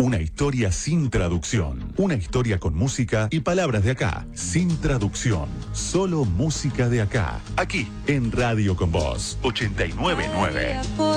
Una historia sin traducción. Una historia con música y palabras de acá. Sin traducción. Solo música de acá. Aquí, en Radio Con Voz 89.9.